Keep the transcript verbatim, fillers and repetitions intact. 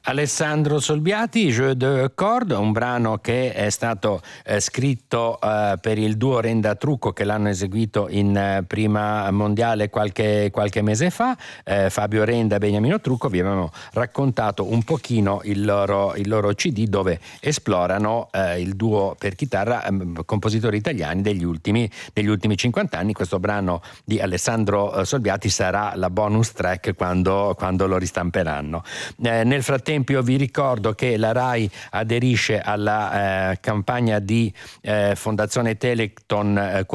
Alessandro Solbiati, Jeu de Corde, un brano che è stato eh, scritto eh, per il duo Renda Trucco, che l'hanno eseguito in eh, prima mondiale qualche, qualche mese fa. Eh, Fabio Renda e Beniamino Trucco vi avevano raccontato un pochino il loro, il loro C D, dove esplorano eh, il duo per chitarra eh, compositori italiani degli ultimi, degli ultimi cinquanta anni. Questo brano di Alessandro Solbiati sarà la bonus track quando, quando lo ristamperanno. Eh, nel frattempo io vi ricordo che la RAI aderisce alla eh, campagna di eh, Fondazione Telethon eh,